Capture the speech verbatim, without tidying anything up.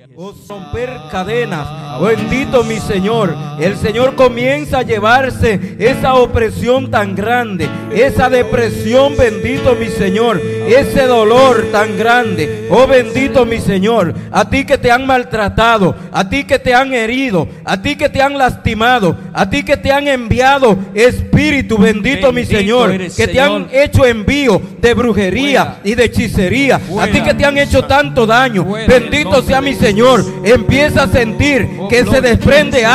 O romper cadenas, oh, bendito mi Señor. El Señor comienza a llevarse esa opresión tan grande, esa depresión, bendito mi Señor, ese dolor tan grande, oh bendito mi Señor. A ti que te han maltratado, a ti que te han herido, a ti que te han lastimado, a ti que te han enviado espíritu, bendito, bendito mi Señor, que Señor. Te han hecho envío de brujería fuera. Y de hechicería, fuera. A ti que te han hecho tanto daño, fuera. Bendito sea mi Señor. Empieza a sentir oh, que se desprende